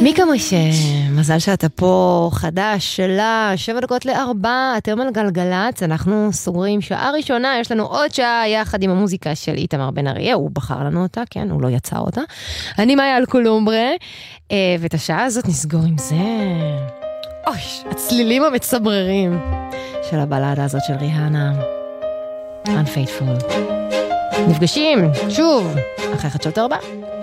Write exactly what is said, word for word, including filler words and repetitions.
מיקה משה, מזל שאתה פה, חדש, שלה, שבע דקות לארבע, אתם על גלגלץ, אנחנו סוגרים שעה ראשונה, יש לנו עוד שעה יחד עם המוזיקה של איתמר בן אריה, הוא בחר לנו אותה, כן, הוא לא יצא אותה. אני מאיה אלקולומברה, ואת השעה הזאת נסגור עם זה. אוי, הצלילים המצבררים של הבלדה הזאת של ריהנה. Unfaithful. נפגשים, שוב, אחרי חדשות ארבע.